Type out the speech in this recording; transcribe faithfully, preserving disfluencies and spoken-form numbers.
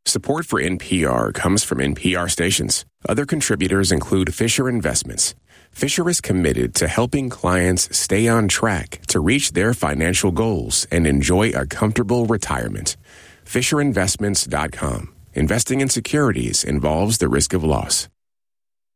Support for N P R comes from N P R stations. Other contributors include Fisher Investments. Fisher is committed to helping clients stay on track to reach their financial goals and enjoy a comfortable retirement. Fisher Investments dot com. Investing in securities involves the risk of loss.